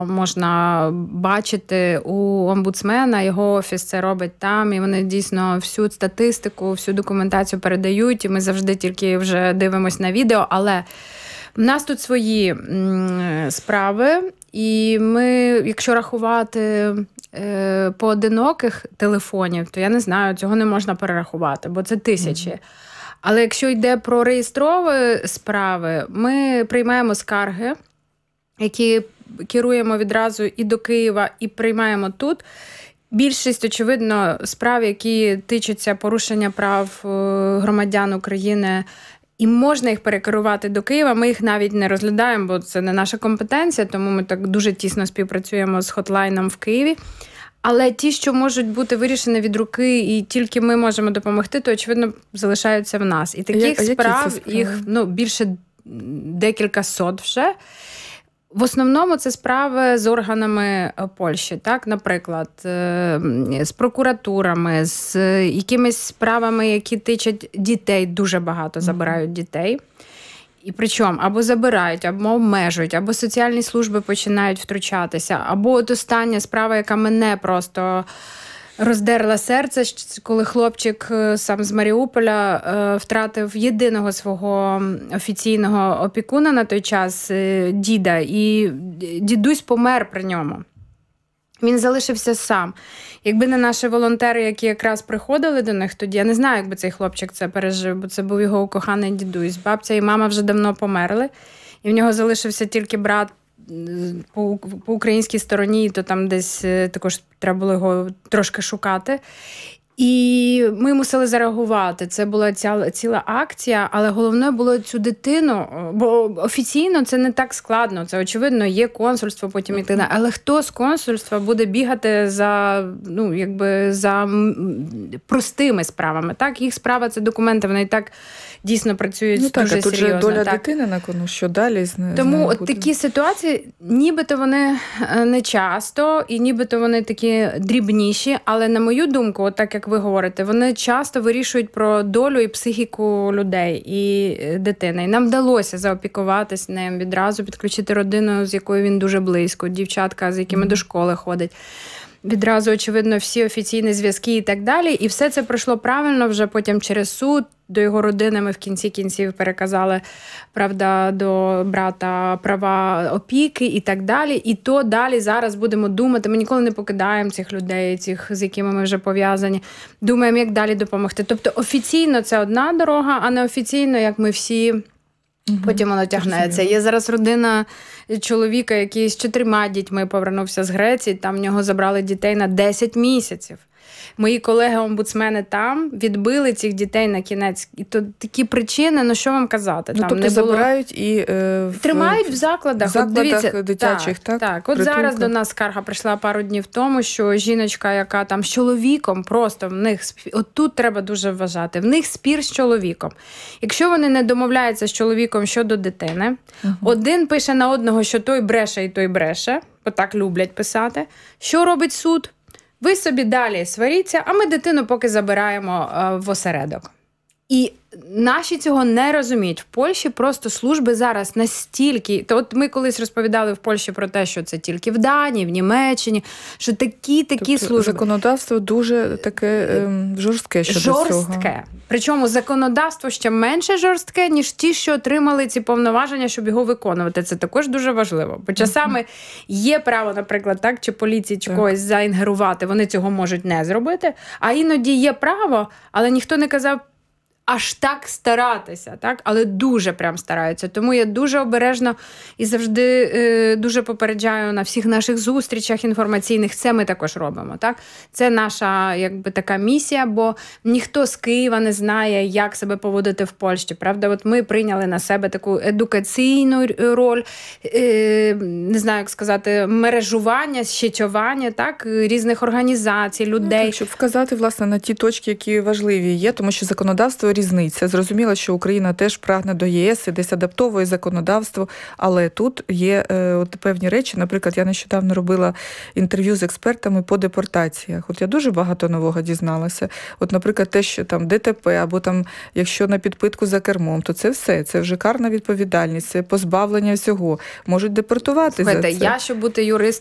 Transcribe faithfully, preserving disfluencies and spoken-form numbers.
можна бачити у омбудсмена, його офіс це робить там, і вони дійсно всю статистику, всю документацію передають, і ми завжди тільки вже дивимось на відео, але в нас тут свої м, справи, і ми, якщо рахувати е, поодиноких телефонів, то я не знаю, цього не можна перерахувати, бо це тисячі. Mm-hmm. Але якщо йде про реєстрові справи, ми приймаємо скарги, які керуємо відразу і до Києва, і приймаємо тут. Більшість, очевидно, справ, які тичаться порушення прав громадян України, і можна їх перекерувати до Києва, ми їх навіть не розглядаємо, бо це не наша компетенція, тому ми так дуже тісно співпрацюємо з хотлайном в Києві. Але ті, що можуть бути вирішені від руки, і тільки ми можемо допомогти, то, очевидно, залишаються в нас. І таких Я, справ, їх ну, більше декілька сот вже. В основному це справи з органами Польщі, так, наприклад, з прокуратурами, з якимись справами, які тичать дітей, дуже багато забирають дітей. І причому або забирають, або обмежують, або соціальні служби починають втручатися, або от остання справа, яка мене просто роздерла серце, коли хлопчик сам з Маріуполя е, втратив єдиного свого офіційного опікуна на той час, е, діда, і дідусь помер при ньому. Він залишився сам. Якби не наші волонтери, які якраз приходили до них тоді, я не знаю, якби цей хлопчик це пережив, бо це був його коханий дідусь. Бабця і мама вже давно померли, і в нього залишився тільки брат по, по українській стороні, то там десь також треба було його трошки шукати. І ми мусили зареагувати. Це була ціла, ціла акція, але головне було цю дитину, бо офіційно це не так складно. Це, очевидно, є консульство, потім і так далі. Але хто з консульства буде бігати за, ну, якби, за простими справами? Так, їх справа – це документи, вони і так дійсно працюють ну, так, дуже а тут серйозно. Тут же доля так. дитини на кону, що далі з нею Тому от буде? такі ситуації, нібито вони не часто, і нібито вони такі дрібніші, але, на мою думку, от так як ви говорите, вони часто вирішують про долю і психіку людей і дитини. І нам вдалося заопікуватись ним, відразу підключити родину, з якою він дуже близько, дівчатка, з якими mm-hmm. до школи ходить. Відразу, очевидно, всі офіційні зв'язки і так далі. І все це пройшло правильно вже потім через суд. До його родини ми в кінці кінців переказали, правда, до брата права опіки і так далі. І то далі зараз будемо думати. Ми ніколи не покидаємо цих людей, цих, з якими ми вже пов'язані. Думаємо, як далі допомогти. Тобто офіційно це одна дорога, а неофіційно, як ми всі, угу. потім воно тягнеться. Є зараз родина чоловіка, який з чотирма дітьми повернувся з Греції, там в нього забрали дітей на десять місяців. Мої колеги-омбудсмени там відбили цих дітей на кінець. І то такі причини, ну що вам казати? Ну, там тобто не було... забирають і... Е, в... Тримають в закладах. В закладах от дивіться, дитячих, так? Так, так. От притулка. Зараз до нас скарга прийшла пару днів тому, що жіночка, яка там з чоловіком, просто в них... От тут треба дуже вважати. В них спір з чоловіком. Якщо вони не домовляються з чоловіком щодо дитини, угу. один пише на одного, що той бреше і той бреше, бо так люблять писати. Що робить суд? Ви собі далі сваріться, а ми дитину поки забираємо е, в осередок. І наші цього не розуміють. В Польщі просто служби зараз настільки... То от ми колись розповідали в Польщі про те, що це тільки в Данії, в Німеччині, що такі-такі тобто служби... законодавство дуже таке ем, жорстке щодо цього. Жорстке. Причому законодавство ще менше жорстке, ніж ті, що отримали ці повноваження, щоб його виконувати. Це також дуже важливо. Бо часами є право, наприклад, так, чи поліції, чи когось заінгерувати, вони цього можуть не зробити, а іноді є право, але ніхто не казав, аж так старатися, так? Але дуже прям стараються. Тому я дуже обережно і завжди е, дуже попереджаю на всіх наших зустрічах інформаційних. Це ми також робимо, так? Це наша, якби, така місія, бо ніхто з Києва не знає, як себе поводити в Польщі, правда? От ми прийняли на себе таку едукаційну роль, е, не знаю, як сказати, мережування, щитювання, так? Різних організацій, людей. Ну, так, щоб вказати, власне, на ті точки, які важливі є, тому що законодавство різниця. Зрозуміло, що Україна теж прагне до ЄС і десь адаптовує законодавство, але тут є е, от певні речі. Наприклад, я нещодавно робила інтерв'ю з експертами по депортаціях. От я дуже багато нового дізналася. От, наприклад, те, що там ДТП, або там, якщо на підпитку за кермом, то це все, це вже карна відповідальність, це позбавлення всього. Можуть депортувати. Слухайте, за це. Я, щоб бути юристом,